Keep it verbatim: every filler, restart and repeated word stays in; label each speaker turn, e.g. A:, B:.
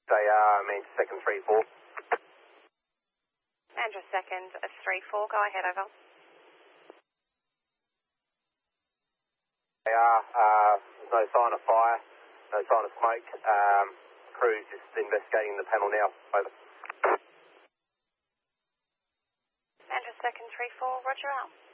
A: They are, I mean, second three four.
B: Andrew second, three four, go ahead, over.
A: They are, uh, no sign of fire, no sign of smoke. Um, crew's just investigating the panel now, over.
B: Andrew second, three four, roger out.